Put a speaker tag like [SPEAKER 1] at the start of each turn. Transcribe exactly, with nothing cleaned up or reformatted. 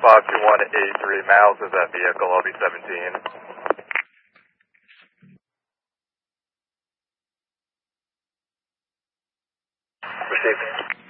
[SPEAKER 1] five two one eight three, miles is that vehicle, L B seventeen. Received.